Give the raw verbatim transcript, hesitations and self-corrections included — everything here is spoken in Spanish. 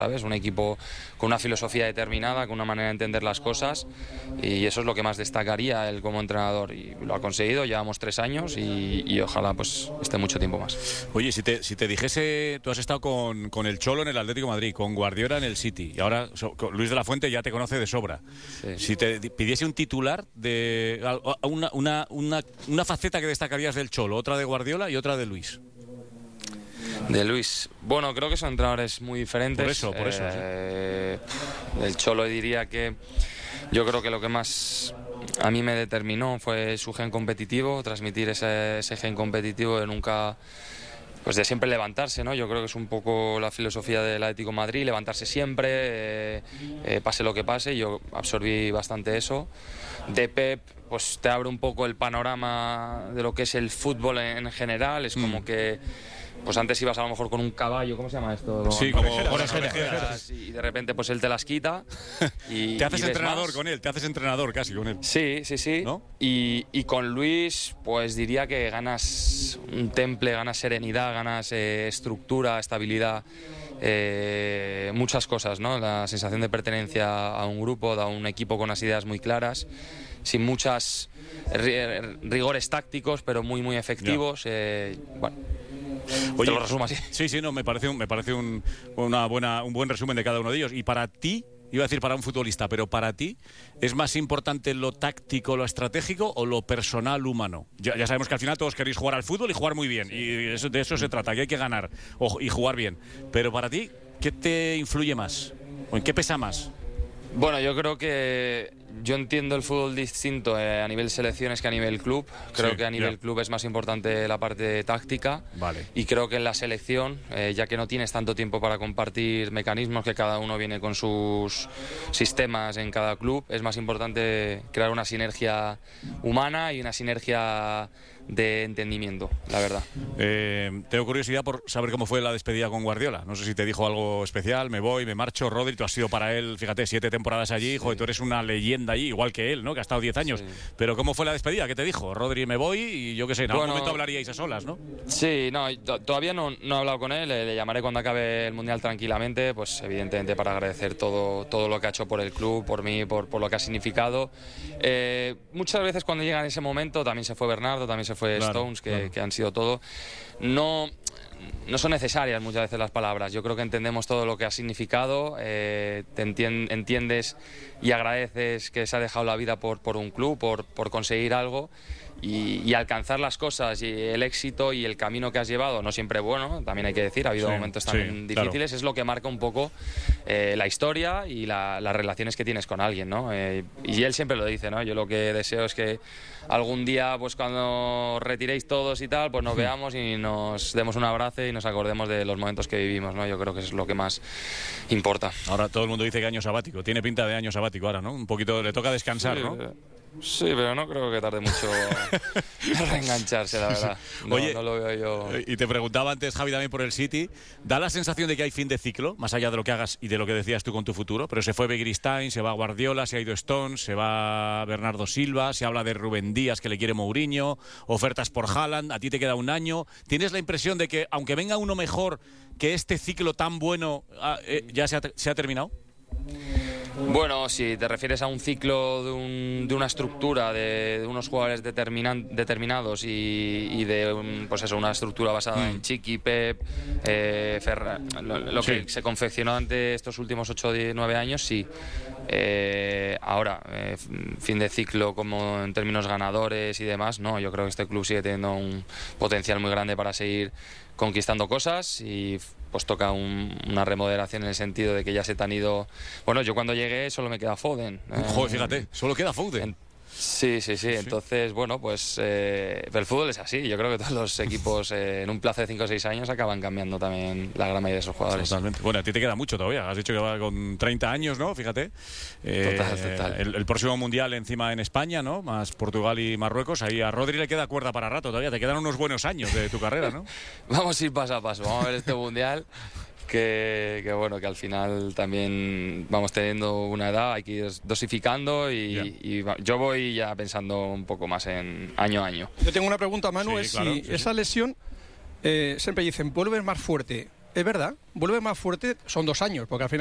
¿sabes? Un equipo con una filosofía determinada, con una manera de entender las cosas, y eso es lo que más destacaría él como entrenador, y lo ha conseguido. Llevamos tres años y, y ojalá pues esté mucho tiempo más. Oye, si te, si te dijese, tú has estado con, con el Cholo en el Atlético de Madrid, con Guardiola en el City, y ahora so, Luis de la Fuente ya te conoce de sobra. Sí. Si te pidiese un titular de una, una, una, una faceta que destacarías del Cholo, otra de Guardiola y otra de Luis. De Luis, bueno, creo que son entrenadores muy diferentes. Por eso, por eso. Eh, sí. Del Cholo diría que yo creo que lo que más a mí me determinó fue su gen competitivo, transmitir ese, ese gen competitivo de nunca, pues de siempre levantarse, ¿no? Yo creo que es un poco la filosofía del Atlético de Madrid, levantarse siempre, eh, eh, pase lo que pase. Yo absorbí bastante eso. De Pep, pues te abre un poco el panorama de lo que es el fútbol en, en general. Es como mm. que pues antes ibas a lo mejor con un caballo, ¿cómo se llama esto? Sí, como orejeras, y de repente pues él te las quita y te haces y entrenador más. con él, te haces entrenador casi con él. Sí, sí, sí. ¿No? Y, y con Luis, pues diría que ganas un temple, ganas serenidad, ganas eh, estructura, estabilidad, eh, muchas cosas, ¿no? La sensación de pertenencia a un grupo, a un equipo con unas ideas muy claras, sin muchas rigores tácticos, pero muy, muy efectivos. Eh, bueno. Oye, te lo resumo así. Sí, sí, no, me parece, un, me parece un, una buena, un buen resumen de cada uno de ellos. Y para ti, iba a decir para un futbolista, pero para ti, ¿es más importante lo táctico, lo estratégico o lo personal, humano? Ya, ya sabemos que al final todos queréis jugar al fútbol y jugar muy bien. Sí. Y eso, de eso se trata, que hay que ganar o, y jugar bien. Pero para ti, ¿qué te influye más? ¿O en qué pesa más? Bueno, yo creo que yo entiendo el fútbol distinto eh, a nivel selecciones que a nivel club. Creo sí, que a nivel yeah. club es más importante la parte táctica. Vale. Y creo que en la selección, eh, ya que no tienes tanto tiempo para compartir mecanismos, que cada uno viene con sus sistemas en cada club, es más importante crear una sinergia humana y una sinergia de entendimiento, la verdad. Eh, tengo curiosidad por saber cómo fue la despedida con Guardiola. No sé si te dijo algo especial, me voy, me marcho. Rodri, tú has sido para él, fíjate, siete temporadas allí, sí. Joder, tú eres una leyenda allí, igual que él, ¿no? Que ha estado diez años. Sí. Pero ¿cómo fue la despedida? ¿Qué te dijo? Rodri, me voy, y yo qué sé, en algún bueno, momento hablaríais a solas, ¿no? Sí, no, todavía no, no he hablado con él, le, le llamaré cuando acabe el Mundial tranquilamente, pues evidentemente para agradecer todo, todo lo que ha hecho por el club, por mí, por, por lo que ha significado. Eh, muchas veces cuando llega en ese momento, también se fue Bernardo, también se fue claro, Stones, que, claro. que han sido todo, no... No son necesarias muchas veces las palabras. Yo creo que entendemos todo lo que ha significado, eh, te entien, entiendes y agradeces que se ha dejado la vida por, por un club, por, por conseguir algo y, y alcanzar las cosas y el éxito y el camino que has llevado, no siempre bueno, también hay que decir, ha habido sí, momentos también sí, difíciles, claro. Es lo que marca un poco eh, la historia y la, las relaciones que tienes con alguien, ¿no? Eh, y él siempre lo dice, ¿no? Yo lo que deseo es que algún día, pues cuando retiréis todos y tal, pues nos veamos y nos demos un abrazo y nos acordemos de los momentos que vivimos, ¿no? Yo creo que es lo que más importa. Ahora todo el mundo dice que año sabático, tiene pinta de año sabático ahora, ¿no? Un poquito le toca descansar, sí, ¿no? Sí, pero no creo que tarde mucho a reengancharse, la verdad. No, Oye, no lo veo yo. Y te preguntaba antes, Javi, también por el City. ¿Da la sensación de que hay fin de ciclo, más allá de lo que hagas y de lo que decías tú con tu futuro? Pero se fue Begiristain, se va Guardiola, se ha ido Stones, se va Bernardo Silva, se habla de Rubén Díaz, que le quiere Mourinho, ofertas por Haaland, a ti te queda un año. ¿Tienes la impresión de que, aunque venga uno mejor, que este ciclo tan bueno eh, ya se ha, se ha terminado? Bueno, si te refieres a un ciclo de, un, de una estructura, de, de unos jugadores determinan, determinados y, y de un, pues eso, una estructura basada mm. en Chiqui, Pep, eh, Ferran, lo, lo sí. que se confeccionó ante estos últimos ocho o nueve años, sí. Eh, ahora, eh, fin de ciclo como en términos ganadores y demás, no, yo creo que este club sigue teniendo un potencial muy grande para seguir conquistando cosas y pues toca un, una remodelación en el sentido de que ya se te han ido... Bueno, yo cuando llegué solo me queda Foden. Eh, Joder, fíjate, solo queda Foden. En, Sí, sí, sí, sí. Entonces, bueno, pues eh, el fútbol es así. Yo creo que todos los equipos eh, en un plazo de cinco o seis años acaban cambiando también la gran mayoría de esos jugadores. Totalmente. Bueno, a ti te queda mucho todavía. Has dicho que va con treinta años, ¿no? Fíjate. Eh, total, total. El, el próximo Mundial encima en España, ¿no? Más Portugal y Marruecos. Ahí a Rodri le queda cuerda para rato todavía. Te quedan unos buenos años de tu carrera, ¿no? Vamos a ir paso a paso. Vamos a ver este Mundial. Que, que bueno, que al final también vamos teniendo una edad, hay que ir dosificando y, yeah. y yo voy ya pensando un poco más en año a año. Yo tengo una pregunta, Manu, sí, es claro, si sí, esa sí. lesión, eh, siempre dicen, vuelves más fuerte es verdad, vuelve más fuerte, son dos años, porque al final